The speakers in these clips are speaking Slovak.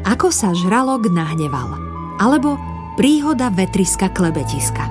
Ako sa žralok nahneval, alebo príhoda vetriska klebetiska.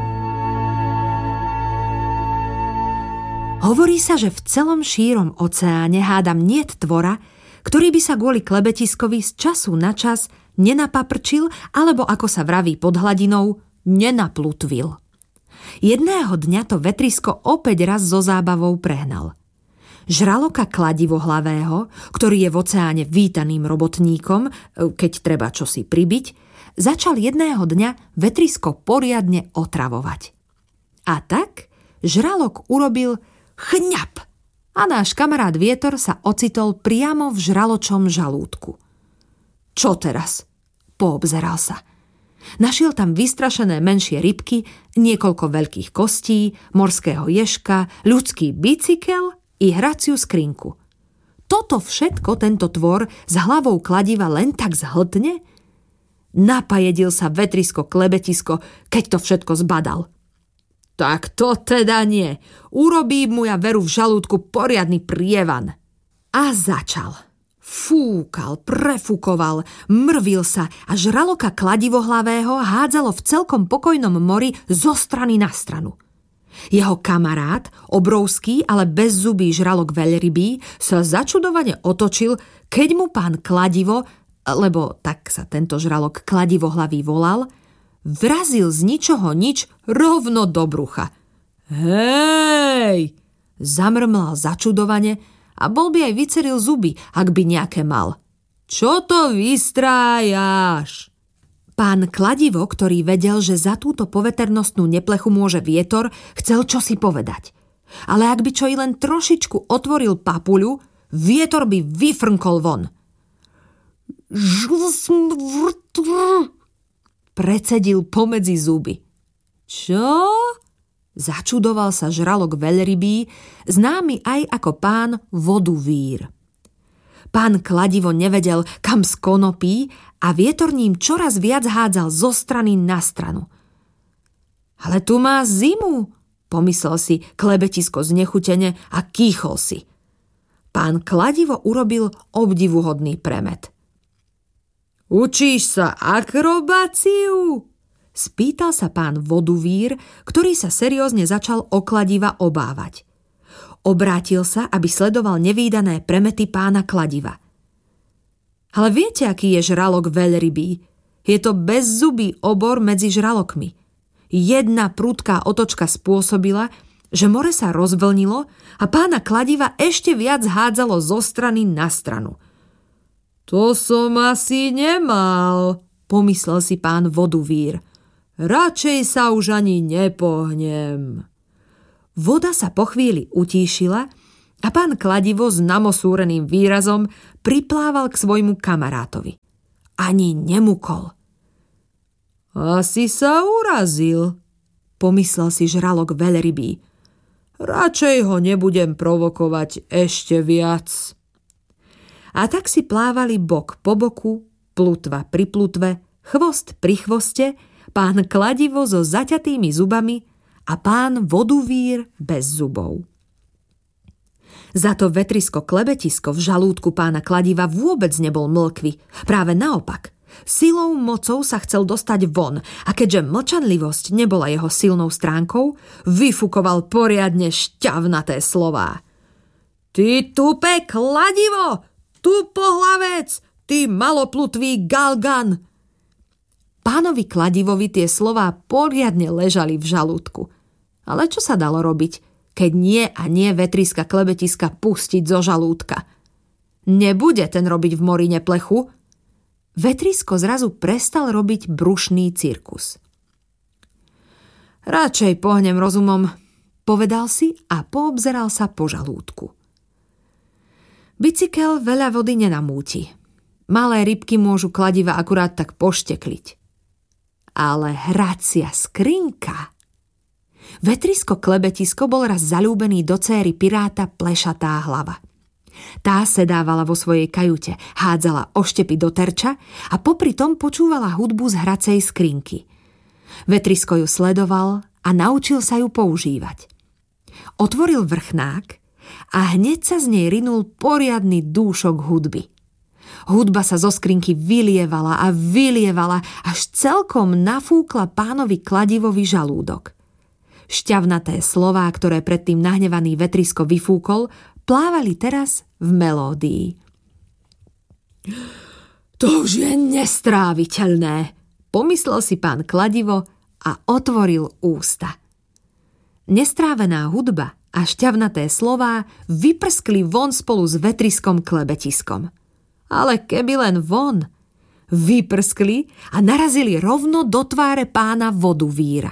Hovorí sa, že v celom šírom oceáne hádam niet tvora, ktorý by sa kvôli klebetiskovi z času na čas nenapaprčil, alebo ako sa vraví pod hladinou, nenaplutvil. Jedného dňa to vetrisko opäť raz so zábavou prehnal. Žraloka kladivohlavého, ktorý je v oceáne vítaným robotníkom, keď treba čosi pribiť, začal jedného dňa vetrisko poriadne otravovať. A tak žralok urobil chňap a náš kamarát Vietor sa ocitol priamo v žraločom žalúdku. Čo teraz? Poobzeral sa. Našiel tam vystrašené menšie rybky, niekoľko veľkých kostí, morského ježka, ľudský bicykel i hraciu skrinku. Toto všetko tento tvor s hlavou kladiva len tak zhltne? Napajedil sa vetrisko klebetisko, keď to všetko zbadal. Tak to teda nie. Urobím mu ja veru v žalúdku poriadny prievan. A začal. Fúkal, prefúkoval, mrvil sa a žraloka kladivohlavého hádzalo v celkom pokojnom mori zo strany na stranu. Jeho kamarát, obrovský, ale bezzubý žralok veľrybý, sa začudovane otočil, keď mu pán kladivo, lebo tak sa tento žralok kladivohlavý volal, vrazil z ničoho nič rovno do brucha. Hej! Zamrmlal začudovane a bol by aj vyceril zuby, ak by nejaké mal. Čo to vystrájaš? Pán kladivo, ktorý vedel, že za túto poveternostnú neplechu môže Vietor, chcel čosi povedať. Ale ak by čo i len trošičku otvoril papuľu, Vietor by vyfrnkol von. Precedil pomedzi zuby. Čo? Začudoval sa žralok veľrybý, známy aj ako pán voduvír. Pán kladivo nevedel, kam skonopí a Vietor ním čoraz viac hádzal zo strany na stranu. Ale tu má zimu, pomyslel si klebetisko znechutene a kýchol si. Pán kladivo urobil obdivuhodný premet. Učíš sa akrobáciu? Spýtal sa pán voduvír, ktorý sa seriózne začal o kladiva obávať. Obrátil sa, aby sledoval nevídané premety pána kladiva. Ale viete, aký je žralok veľrybý? Je to bezzubý obor medzi žralokmi. Jedna prudká otočka spôsobila, že more sa rozvlnilo a pána kladiva ešte viac hádzalo zo strany na stranu. To som asi nemal, pomyslel si pán voduvír. Radšej sa už ani nepohnem. Voda sa po chvíli utíšila a pán kladivo s namosúreným výrazom priplával k svojmu kamarátovi. Ani nemukol. Asi sa urazil, pomyslel si žralok veľrybý. Radšej ho nebudem provokovať ešte viac. A tak si plávali bok po boku, plutva pri plutve, chvost pri chvoste, pán kladivo so zaťatými zubami a pán voduvír bez zubov. Za to vetrisko klebetisko v žalúdku pána kladiva vôbec nebol mlkvy. Práve naopak. Silou mocou sa chcel dostať von a keďže mlčanlivosť nebola jeho silnou stránkou, vyfukoval poriadne šťavnaté slová. Ty tupe kladivo! Tupohlavec! Ty maloplutvý galgan! Pánovi kladivovi tie slová poriadne ležali v žalúdku. Ale čo sa dalo robiť, keď nie a nie vetriska klebetiska pustiť zo žalúdka? Nebude ten robiť v mori neplechu. Vetrisko zrazu prestal robiť brušný cirkus. Radšej pohnem rozumom, povedal si a poobzeral sa po žalúdku. Bicykel veľa vody nenamúti. Malé rybky môžu kladiva akurát tak poštekliť. Ale hracia skrinka... Vetrisko klebetisko bol raz zaľúbený do céry piráta Plešatá hlava. Tá sedávala vo svojej kajute, hádzala oštepy do terča a popri tom počúvala hudbu z hracej skrinky. Vetrisko ju sledoval a naučil sa ju používať. Otvoril vrchnák a hneď sa z nej rinul poriadny dúšok hudby. Hudba sa zo skrinky vylievala a vylievala, až celkom nafúkla pánovi Kladivovi žalúdok. Šťavnaté slová, ktoré predtým nahnevaný vetrisko vyfúkol, plávali teraz v melódii. To už je nestráviteľné, pomyslel si pán Kladivo a otvoril ústa. Nestrávená hudba a šťavnaté slová vyprskli von spolu s vetriskom klebetiskom. Ale keby len von, vyprskli a narazili rovno do tváre pána Voduvíra.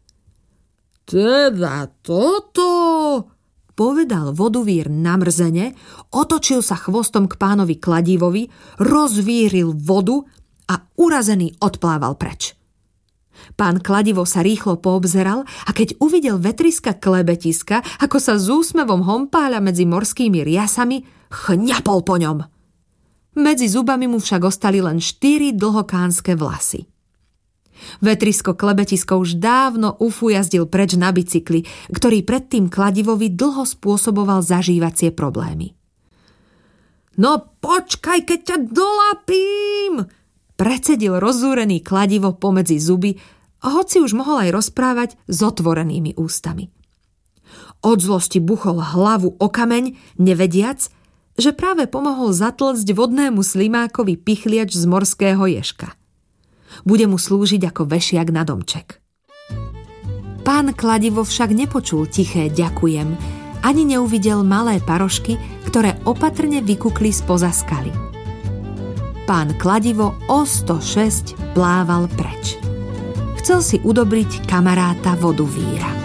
Teda toto, povedal Voduvír namrzene, otočil sa chvostom k pánovi Kladivovi, rozvíril vodu a urazený odplával preč. Pán Kladivo sa rýchlo poobzeral a keď uvidel vetriska klebetiska, ako sa s úsmevom hompáľa medzi morskými riasami, chňapol po ňom. Medzi zubami mu však ostali len 4 dlhokánske vlasy. Vetrisko klebetisko už dávno ufujazdil preč na bicykli, ktorý predtým Kladivovi dlho spôsoboval zažívacie problémy. No počkaj, keď ťa dolapím! Precedil rozúrený Kladivo pomedzi zuby, hoci už mohol aj rozprávať s otvorenými ústami. Od zlosti buchol hlavu o kameň, nevediac, že práve pomohol zatlcť vodnému slimákovi pichliač z morského ježka. Bude mu slúžiť ako vešiak na domček. Pán Kladivo však nepočul tiché ďakujem, ani neuvidel malé parošky, ktoré opatrne vykukli spoza skaly. Pán Kladivo o 106 plával preč. Chcel si udobriť kamaráta Voduvíra.